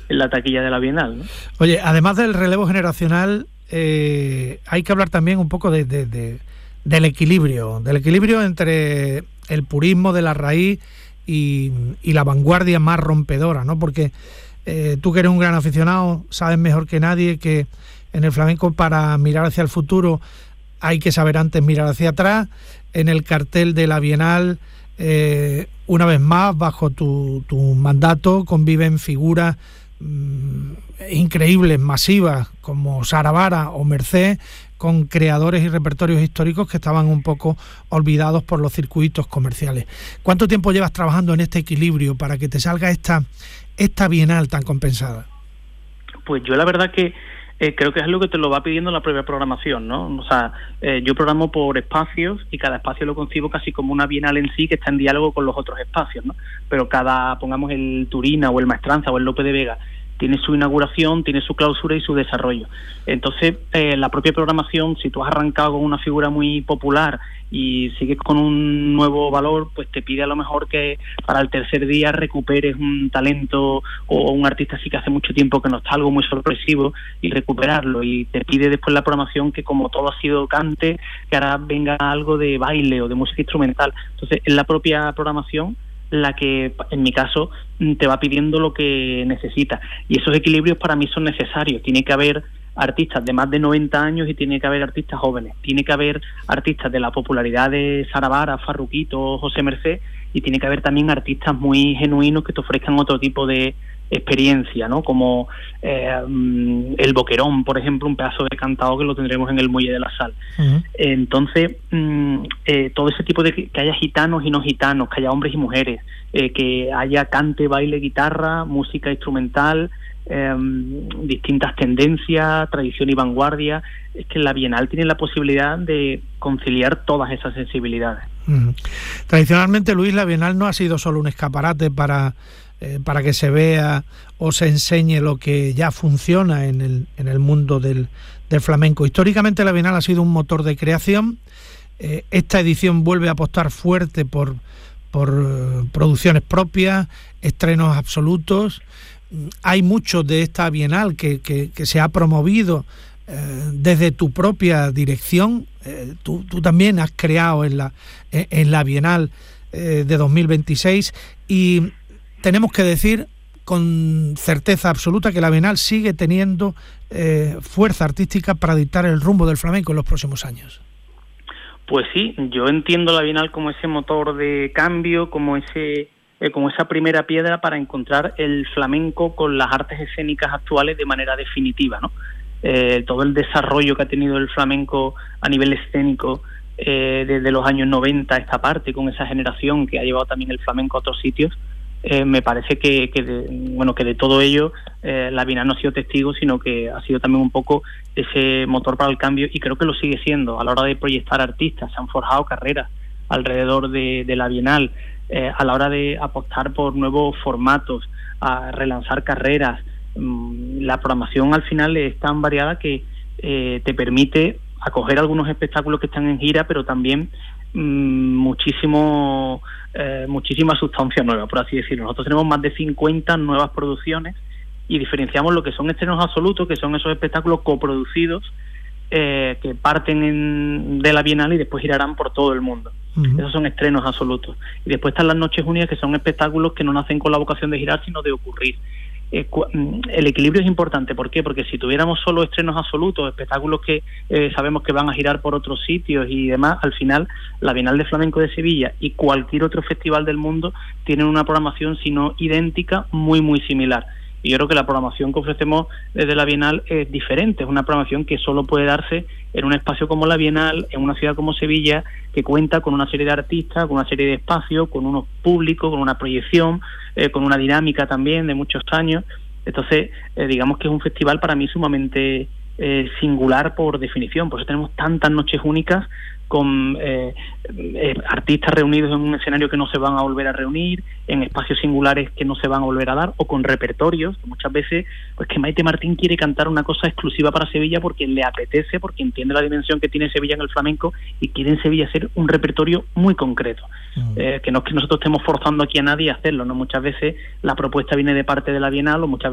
en la taquilla de la Bienal, ¿no? Oye, además del relevo generacional, hay que hablar también un poco del equilibrio entre el purismo de la raíz y la vanguardia más rompedora, ¿no? Porque tú, que eres un gran aficionado, sabes mejor que nadie que en el flamenco, para mirar hacia el futuro, hay que saber antes mirar hacia atrás. En el cartel de la Bienal, una vez más, bajo tu mandato, conviven figuras increíbles, masivas, como Sara Vara o Mercé, con creadores y repertorios históricos que estaban un poco olvidados por los circuitos comerciales. ¿Cuánto tiempo llevas trabajando en este equilibrio para que te salga esta Bienal tan compensada? Pues yo la verdad que creo que es algo que te lo va pidiendo la propia programación, ¿no? O sea, yo programo por espacios y cada espacio lo concibo casi como una Bienal en sí, que está en diálogo con los otros espacios, ¿no? Pero pongamos el Turina o el Maestranza o el Lope de Vega, tiene su inauguración, tiene su clausura y su desarrollo. Entonces, la propia programación, si tú has arrancado con una figura muy popular y sigues con un nuevo valor, pues te pide a lo mejor que para el tercer día recuperes un talento o un artista así que hace mucho tiempo que no está, algo muy sorpresivo, y recuperarlo. Y te pide después la programación que, como todo ha sido cante, que ahora venga algo de baile o de música instrumental. Entonces, es la propia programación la que, en mi caso, te va pidiendo lo que necesitas. Y esos equilibrios para mí son necesarios. Tiene que haber artistas de más de 90 años y tiene que haber artistas jóvenes. Tiene que haber artistas de la popularidad de Sara Vara, Farruquito, José Mercé, y tiene que haber también artistas muy genuinos que te ofrezcan otro tipo de experiencia, ¿no? Como el Boquerón, por ejemplo, un pedazo de cantado que lo tendremos en el Muelle de la Sal. Uh-huh. Entonces, todo ese tipo de que haya gitanos y no gitanos, que haya hombres y mujeres, que haya cante, baile, guitarra, música instrumental, distintas tendencias, tradición y vanguardia. Es que la Bienal tiene la posibilidad de conciliar todas esas sensibilidades. Uh-huh. Tradicionalmente, Luis, la Bienal no ha sido solo un escaparate para que se vea o se enseñe lo que ya funciona en el mundo del flamenco. Históricamente la Bienal ha sido un motor de creación. Esta edición vuelve a apostar fuerte por producciones propias, estrenos absolutos. Hay mucho de esta Bienal que se ha promovido desde tu propia dirección. Tú también has creado en la Bienal de 2026, y tenemos que decir con certeza absoluta que la Bienal sigue teniendo fuerza artística para dictar el rumbo del flamenco en los próximos años. Pues sí, yo entiendo la Bienal como ese motor de cambio, como esa primera piedra para encontrar el flamenco con las artes escénicas actuales de manera definitiva, ¿no? Todo el desarrollo que ha tenido el flamenco a nivel escénico desde los años 90 a esta parte, con esa generación que ha llevado también el flamenco a otros sitios. Me parece que de todo ello la Bienal no ha sido testigo, sino que ha sido también un poco ese motor para el cambio, y creo que lo sigue siendo a la hora de proyectar artistas. Se han forjado carreras alrededor de la Bienal, a la hora de apostar por nuevos formatos, a relanzar carreras. La programación al final es tan variada que te permite acoger algunos espectáculos que están en gira, pero también muchísima sustancia nueva, por así decirlo. Nosotros tenemos más de 50 nuevas producciones y diferenciamos lo que son estrenos absolutos, que son esos espectáculos coproducidos que parten de la Bienal y después girarán por todo el mundo. Uh-huh. Esos son estrenos absolutos. Y después están las Noches Unidas, que son espectáculos que no nacen con la vocación de girar, sino de ocurrir. El equilibrio es importante. ¿Por qué? Porque si tuviéramos solo estrenos absolutos, espectáculos que sabemos que van a girar por otros sitios y demás, al final la Bienal de Flamenco de Sevilla y cualquier otro festival del mundo tienen una programación, si no idéntica, muy muy similar. Y yo creo que la programación que ofrecemos desde la Bienal es diferente. Es una programación que solo puede darse en un espacio como la Bienal, en una ciudad como Sevilla, que cuenta con una serie de artistas, con una serie de espacios, con unos públicos, con una proyección, con una dinámica también de muchos años. Entonces, digamos que es un festival para mí sumamente singular por definición. Por eso tenemos tantas noches únicas con artistas reunidos en un escenario que no se van a volver a reunir, en espacios singulares que no se van a volver a dar, o con repertorios, que muchas veces, pues que Maite Martín quiere cantar una cosa exclusiva para Sevilla porque le apetece, porque entiende la dimensión que tiene Sevilla en el flamenco y quiere en Sevilla hacer un repertorio muy concreto. Que no es que nosotros estemos forzando aquí a nadie a hacerlo, ¿no? Muchas veces la propuesta viene de parte de la Bienal, o muchas